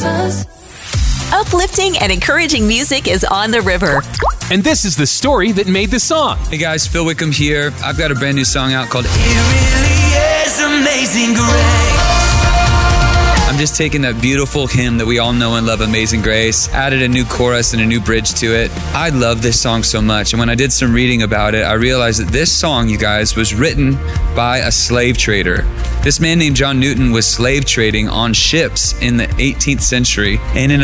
Jesus. Uplifting and encouraging music is on the river. And this is the story that made the song. Hey guys, Phil Wickham here. I've got a brand new song out called It Really Is Amazing Grace. I'm just taking that beautiful hymn that we all know and love, Amazing Grace, added a new chorus and a new bridge to it. I love this song so much. And when I did some reading about it, I realized that this song, you guys, was written by a slave trader. This man named John Newton was slave trading on ships in the 18th century. And in